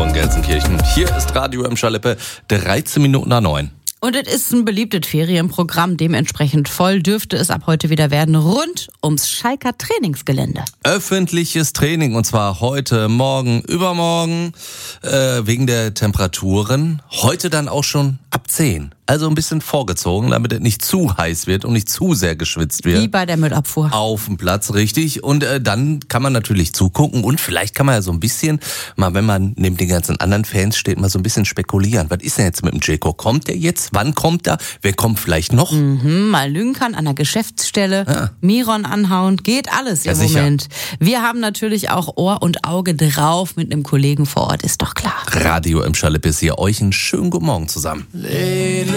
von Gelsenkirchen. Hier ist Radio Emscher Lippe, 13 Minuten nach 9. Und es ist ein beliebtes Ferienprogramm, dementsprechend voll dürfte es ab heute wieder werden, rund ums Schalker Trainingsgelände. Öffentliches Training und zwar heute, morgen, übermorgen, wegen der Temperaturen. Heute dann auch schon ab 10. Also ein bisschen vorgezogen, damit es nicht zu heiß wird und nicht zu sehr geschwitzt wird. Wie bei der Müllabfuhr. Auf dem Platz, richtig. Und dann kann man natürlich zugucken und vielleicht kann man ja so ein bisschen, mal wenn man neben den ganzen anderen Fans steht, mal so ein bisschen spekulieren. Was ist denn jetzt mit dem Djeko? Kommt der jetzt? Wann kommt er? Wer kommt vielleicht noch? Mal lünkern an der Geschäftsstelle, Miron anhauen, geht alles im Moment. Wir haben natürlich auch Ohr und Auge drauf mit einem Kollegen vor Ort, ist doch klar. Radio Emscher Lippe ist hier. Euch einen schönen guten Morgen zusammen.